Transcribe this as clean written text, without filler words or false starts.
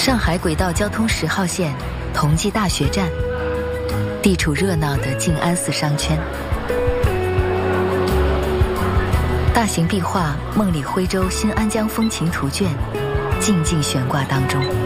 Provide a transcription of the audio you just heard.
上海轨道交通10号线同济大学站，地处热闹的静安寺商圈。大型壁画《梦里徽州新安江风情图卷》静静悬挂当中。